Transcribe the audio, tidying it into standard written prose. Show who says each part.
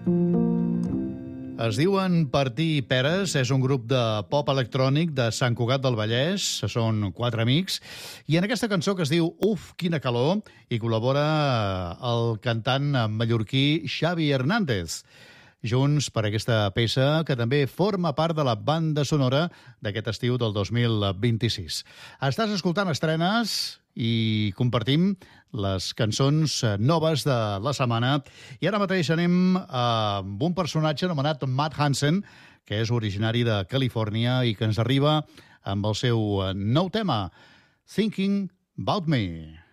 Speaker 1: Es diuen Martí i Peres, és un grup de pop electrònic de Sant Cugat del Vallès, són 4 amics, i en aquesta cançó que es diu Uf, quina calor, hi col·labora el cantant mallorquí Xavi Hernández, junts per aquesta peça que també forma part de la banda sonora d'aquest estiu del 2026. Estàs escoltant estrenes i compartim les cançons noves de la setmana. I ara mateix anem amb un personatge anomenat Matt Hansen, que és originari de Califòrnia i que ens arriba amb el seu nou tema, Thinking About Me.